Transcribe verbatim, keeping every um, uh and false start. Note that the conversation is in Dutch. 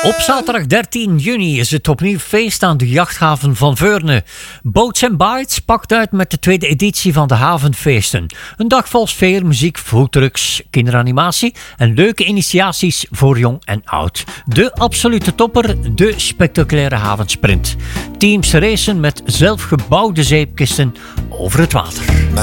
Op zaterdag dertien juni is het opnieuw feest aan de jachthaven van Veurne. Boats and Bites pakt uit met de tweede editie van de havenfeesten. Een dag vol sfeer, muziek, foodtrucks, kinderanimatie en leuke initiaties voor jong en oud. De absolute topper, de spectaculaire havensprint. Teams racen met zelfgebouwde zeepkisten over het water.